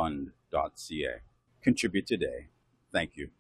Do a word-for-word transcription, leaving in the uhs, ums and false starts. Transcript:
fund dot c a. Contribute today. Thank you.